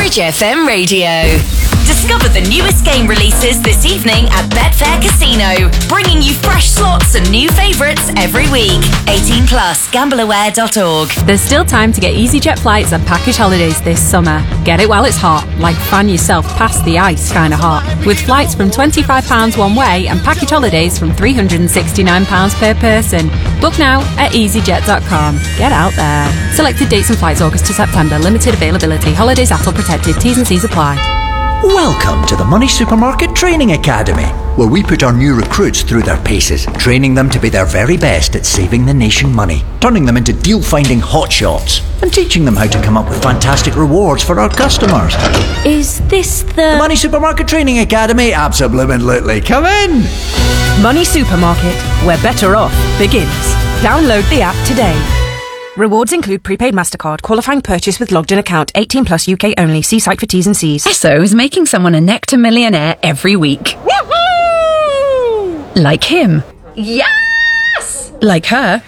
Bridge FM Radio. Discover the newest game releases this evening at Betfair Casino, bringing you fresh slots and new favourites every week. 18 plus, gambleaware.org. There's still time to get EasyJet flights and package holidays this summer. Get it while it's hot, like fan yourself past the ice kind of hot. With flights from £25 one way and package holidays from £369 per person. Book now at easyjet.com. Get out there. Selected dates and flights August to September. Limited availability. Holidays ATOL protected. T's and C's apply. Welcome to the Money Supermarket Training Academy, where we put our new recruits through their paces, training them to be their very best at saving the nation money, turning them into deal-finding hotshots, and teaching them how to come up with fantastic rewards for our customers. Is this the Money Supermarket Training Academy? Absolutely. Come in! Money Supermarket, where better off begins. Download the app today. Rewards include prepaid MasterCard, qualifying purchase with logged-in account, 18 plus UK only. See site for T's and C's. Esso is making someone a Nectar millionaire every week. Woohoo! Like him. Yes! Like her.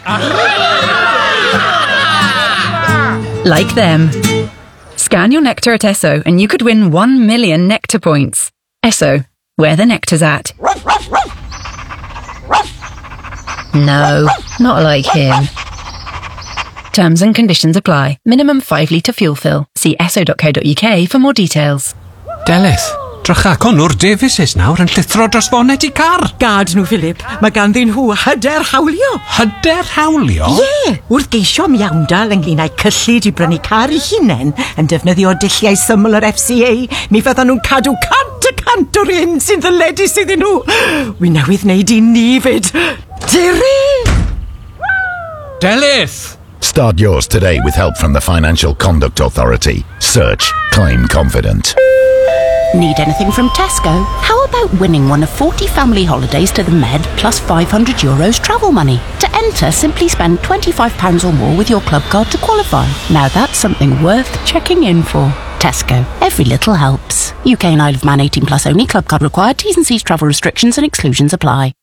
Like them. Scan your Nectar at Esso and you could win 1 million Nectar points. Esso, where the nectar's at. No, not like him. Terms and conditions apply. Minimum 5 litre fuel fill. See esso.co.uk for more details. Delyth, drychacon o'r Davises nawr yn llithro dros bonnet I car. Gad nhw, Philip. Mae ganddyn nhw hyder hawlio. Hyder hawlio? Ie! Wrth geisio miawndal ynglŷn â'i cyllid I brynu car I hunain yn defnyddio dulliau syml yr FCA, mi fyddan nhw'n cadw cant o'r hyn sy'n ddyledu sydd nhw. Wi newydd wneud I ni fyd. Diri! Delyth! Start yours today with help from the Financial Conduct Authority. Search Claim Confident. Need anything from Tesco? How about winning one of 40 family holidays to the Med plus €500 travel money? To enter, simply spend £25 or more with your club card to qualify. Now that's something worth checking in for. Tesco. Every little helps. UK and Isle of Man 18 plus only. Club card required. T's and C's travel restrictions and exclusions apply.